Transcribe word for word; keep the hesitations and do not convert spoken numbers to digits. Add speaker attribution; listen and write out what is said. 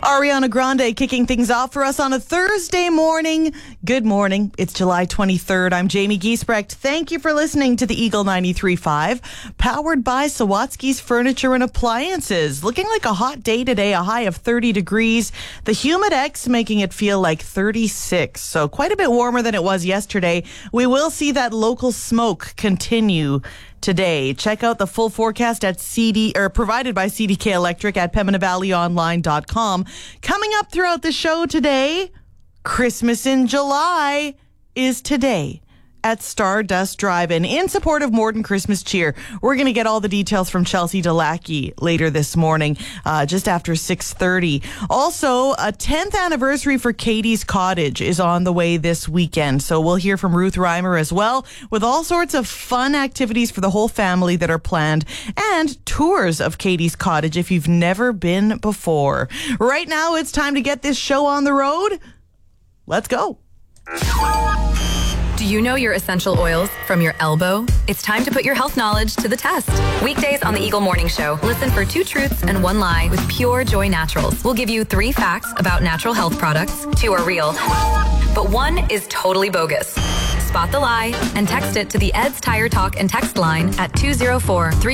Speaker 1: Ariana Grande kicking things off for us on a Thursday morning. Good morning. It's July twenty-third. I'm Jamie Giesbrecht. Thank you for listening to the Eagle ninety-three point five, powered by Sawatsky's Furniture and Appliances. Looking like a hot day today, a high of thirty degrees. The Humidex making it feel like thirty-six, so quite a bit warmer than it was yesterday. We will see that local smoke continue today. Check out the full forecast at C D or provided by C D K Electric at Pembina Valley Online dot com. Coming up throughout the show today, Christmas in July is today at Stardust Drive-In in support of Morden Christmas Cheer. We're going to get all the details from Chelsea Delacki later this morning, uh, just after six thirty. Also, a tenth anniversary for Katie's Cottage is on the way this weekend. So we'll hear from Ruth Reimer as well, with all sorts of fun activities for the whole family that are planned, and tours of Katie's Cottage if you've never been before. Right now, it's time to get this show on the road. Let's go.
Speaker 2: Do you know your essential oils from your elbow? It's time to put your health knowledge to the test. Weekdays on the Eagle Morning Show, listen for two truths and one lie with Pure Joy Naturals. We'll give you three facts about natural health products. Two are real, but one is totally bogus. Spot the lie and text it to the Ed's Tire Talk and text line at two oh four, three